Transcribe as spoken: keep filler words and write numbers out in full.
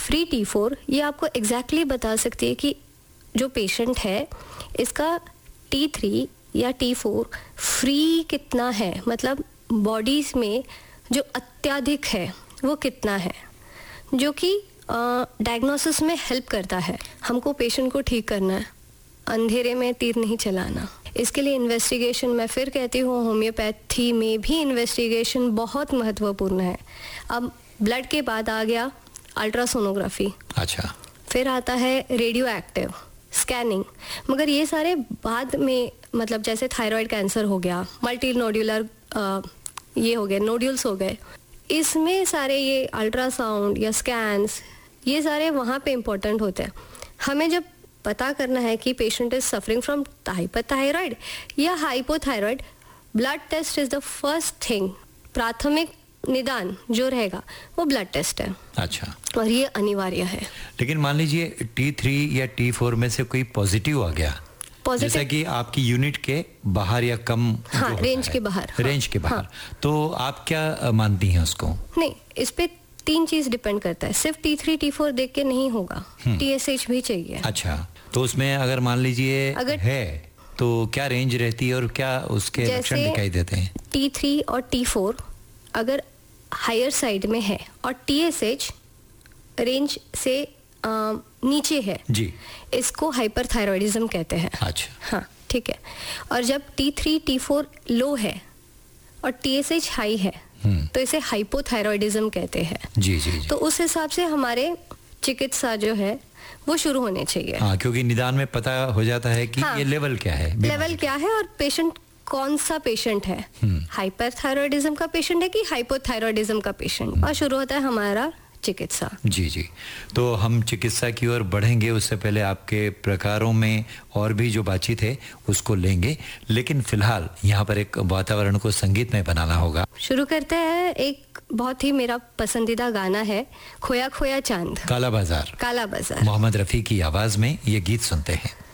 Free T four ये आपको exactly exactly बता सकती है कि जो पेशेंट है इसका टी थ्री या टी फोर फ्री कितना है, मतलब बॉडीज में जो अत्यधिक है वो कितना है, जो कि डायग्नोसिस में हेल्प करता है। हमको पेशेंट को ठीक करना है, अंधेरे में तीर नहीं चलाना। इसके लिए इन्वेस्टिगेशन, मैं फिर कहती हूँ होम्योपैथी में भी इन्वेस्टिगेशन बहुत महत्वपूर्ण है। अब ब्लड के बाद आ गया अल्ट्रासोनोग्राफी, अच्छा, फिर आता है रेडियो एक्टिव स्कैनिंग, मगर ये सारे बाद में, मतलब जैसे थायराइड कैंसर हो गया, मल्टी नोड्यूलर ये हो गए, नोड्यूल्स हो गए, इसमें सारे ये अल्ट्रासाउंड या स्कैन्स ये सारे वहाँ पे इम्पोर्टेंट होते हैं। हमें जब पता करना है कि patient is suffering from hyperthyroid या hypothyroid, blood test is the first thing, प्राथमिक निदान जो रहेगा वो ब्लड टेस्ट है। अच्छा, और ये अनिवार्य है। लेकिन मान लीजिए टी थ्री या टी फोर में से कोई पॉजिटिव आ गया, जैसा कि आपकी यूनिट के बाहर या कम, हाँ, रेंज के बाहर, रेंज हाँ, के बाहर, हाँ, तो आप क्या मानती हैं उसको? नहीं, इस पे तीन चीज डिपेंड करता है, सिर्फ टी थ्री टी फोर देख के नहीं होगा, टी एस एच भी चाहिए। अच्छा, तो उसमें अगर मान लीजिए अगर है तो क्या रेंज रहती है और क्या उसके लक्षण दिखाई देते हैं? टी थ्री और टी फोर अगर हायर साइड में है और टी एस एच रेंज से आ, नीचे है जी, इसको हाइपरथायरॉयडिज्म कहते हैं। अच्छा, हाँ, ठीक है। और जब टी थ्री टी फोर लो है और टी एस एच हाई है तो इसे हाइपोथायरॉयडिज्म कहते हैं। जी, जी, जी। तो उस हिसाब से हमारे चिकित्सा जो है वो शुरू होने चाहिए। हाँ, क्योंकि निदान में पता हो जाता है कि हाँ, ये लेवल क्या है, लेवल क्या है और पेशेंट कौन सा पेशेंट है, हाइपरथायरॉयडिज्म का पेशेंट है कि हाइपोथायरॉयडिज्म का पेशेंट, और शुरू होता है हमारा चिकित्सा। जी जी, तो हम चिकित्सा की ओर बढ़ेंगे, उससे पहले आपके प्रकारों में और भी जो बातचीत है उसको लेंगे, लेकिन फिलहाल यहाँ पर एक वातावरण को संगीत में बनाना होगा। शुरू करते हैं, एक बहुत ही मेरा पसंदीदा गाना है, खोया खोया चांद, काला बाजार, काला बाजार, मोहम्मद रफी की आवाज में ये गीत सुनते हैं।